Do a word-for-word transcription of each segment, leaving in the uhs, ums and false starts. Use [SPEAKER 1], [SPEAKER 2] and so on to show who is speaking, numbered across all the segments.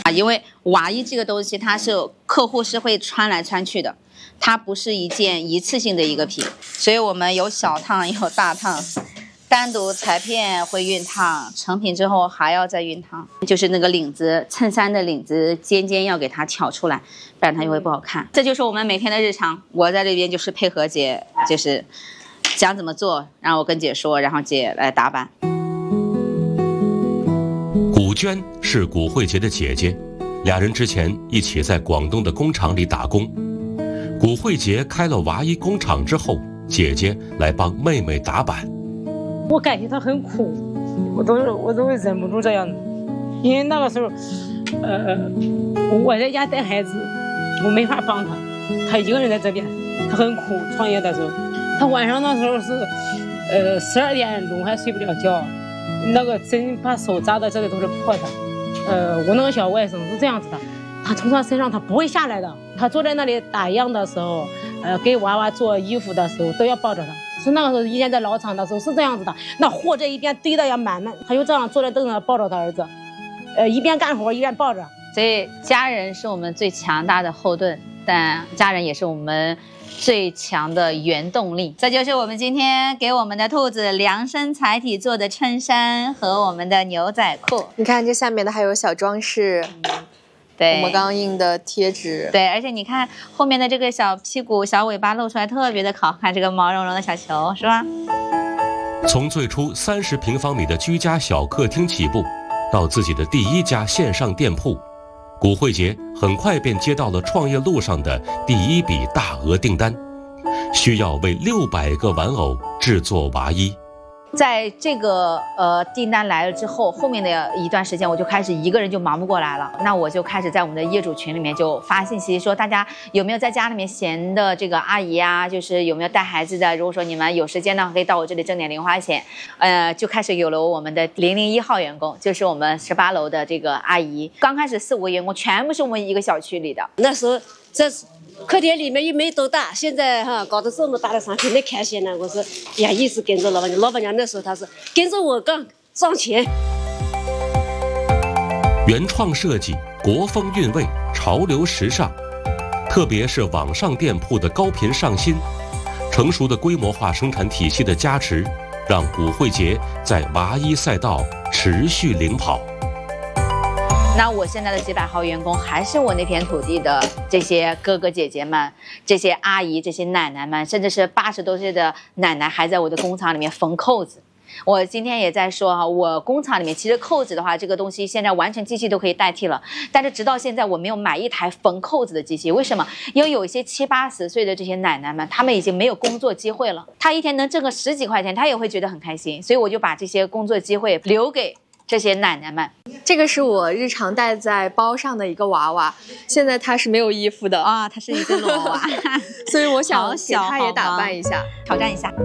[SPEAKER 1] 啊，因为娃衣这个东西，它是客户是会穿来穿去的，它不是一件一次性的一个品，所以我们有小烫有大烫，单独裁片会熨烫，成品之后还要再熨烫，就是那个领子，衬衫的领子尖尖要给它挑出来，不然它就会不好看。这就是我们每天的日常，我在这边就是配合姐，就是想怎么做，然后我跟姐说，然后姐来打版。
[SPEAKER 2] 古娟是古慧杰的姐姐，俩人之前一起在广东的工厂里打工。古慧杰开了娃衣工厂之后，姐姐来帮妹妹打版。
[SPEAKER 3] 我感觉她很苦，我都我都会忍不住这样子，因为那个时候，呃，我在家带孩子，我没法帮她，她一个人在这边，她很苦。创业的时候，她晚上的时候是，呃，十二点钟还睡不了觉。那个针把手扎的这里都是破的，呃，我那个小外甥是这样子的，他从他身上他不会下来的，他坐在那里打样的时候，呃，给娃娃做衣服的时候都要抱着他。是那个时候以前在老厂的时候是这样子的，那货这一边堆的要满满，他就这样坐在凳子上抱着他儿子，呃，一边干活一边抱着。
[SPEAKER 1] 所以家人是我们最强大的后盾，但家人也是我们最强的原动力。这就是我们今天给我们的兔子量身裁体做的衬衫和我们的牛仔裤。
[SPEAKER 4] 你看这下面的还有小装饰，嗯、
[SPEAKER 1] 对，
[SPEAKER 4] 我们刚印的贴纸。
[SPEAKER 1] 对，而且你看后面的这个小屁股、小尾巴露出来特别的好看，这个毛茸茸的小球是吧？
[SPEAKER 2] 从最初三十平方米的居家小客厅起步，到自己的第一家线上店铺。古慧杰很快便接到了创业路上的第一笔大额订单，需要为六百个玩偶制作娃衣。
[SPEAKER 1] 在这个呃订单来了之后，后面的一段时间我就开始一个人就忙不过来了，那我就开始在我们的业主群里面就发信息说，大家有没有在家里面闲的这个阿姨啊，就是有没有带孩子的，如果说你们有时间呢，可以到我这里挣点零花钱。呃，就开始有了我们的零零一号员工，就是我们十八楼的这个阿姨。刚开始四五个员工全部是我们一个小区里的，
[SPEAKER 5] 那时候这客厅里面又没多大，现在哈搞得这么大的商品，那开心呢！我说呀，一直跟着老板娘，老板娘那时候她是跟着我干赚钱。
[SPEAKER 2] 原创设计，国风韵味，潮流时尚，特别是网上店铺的高频上新，成熟的规模化生产体系的加持，让古慧杰在娃衣赛道持续领跑。
[SPEAKER 1] 那我现在的几百号员工还是我那片土地的这些哥哥姐姐们，这些阿姨，这些奶奶们，甚至是八十多岁的奶奶还在我的工厂里面缝扣子。我今天也在说哈，我工厂里面其实扣子的话，这个东西现在完全机器都可以代替了，但是直到现在我没有买一台缝扣子的机器。为什么？因为有一些七八十岁的这些奶奶们，她们已经没有工作机会了，她一天能挣个十几块钱，她也会觉得很开心，所以我就把这些工作机会留给这些奶奶们。
[SPEAKER 4] 这个是我日常带在包上的一个娃娃，现在它是没有衣服的
[SPEAKER 1] 啊，它是一个裸娃，
[SPEAKER 4] 所以我想给它也打扮一下，
[SPEAKER 1] 挑战一下。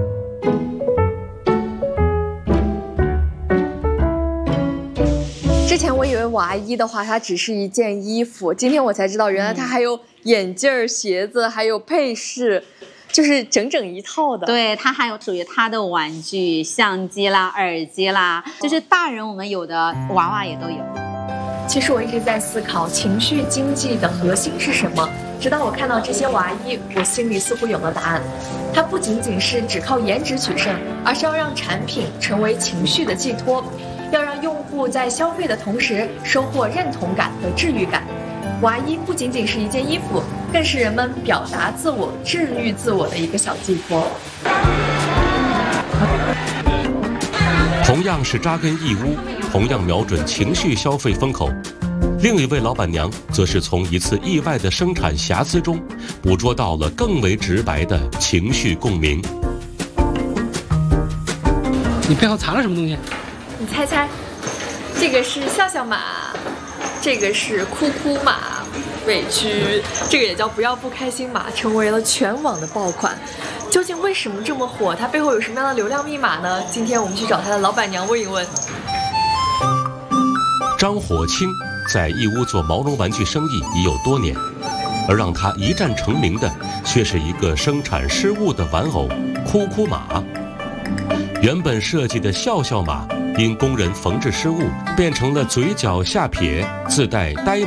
[SPEAKER 4] 之前我以为娃衣的话，它只是一件衣服，今天我才知道，原来它还有眼镜、鞋子，还有配饰。就是整整一套的，
[SPEAKER 1] 对，它还有属于它的玩具、相机啦、耳机啦，就是大人我们有的娃娃也都有。
[SPEAKER 6] 其实我一直在思考情绪经济的核心是什么，直到我看到这些娃衣，我心里似乎有了答案。它不仅仅是只靠颜值取胜，而是要让产品成为情绪的寄托，要让用户在消费的同时收获认同感和治愈感。娃衣不仅仅是一件衣服，更是人们表达自我、治愈自我的一个小寄托。
[SPEAKER 2] 同样是扎根义乌，同样瞄准情绪消费风口，另一位老板娘则是从一次意外的生产瑕疵中，捕捉到了更为直白的情绪共鸣。
[SPEAKER 7] 你背后藏了什么东西？
[SPEAKER 6] 你猜猜，这个是笑笑马。这个是哭哭马，委屈，这个也叫不要不开心马，成为了全网的爆款。究竟为什么这么火？它背后有什么样的流量密码呢？今天我们去找它的老板娘问一问。
[SPEAKER 2] 张火清在义乌做毛绒玩具生意已有多年，而让他一战成名的却是一个生产失误的玩偶哭哭马。原本设计的笑笑马因工人缝制失误，变成了嘴角下撇、自带呆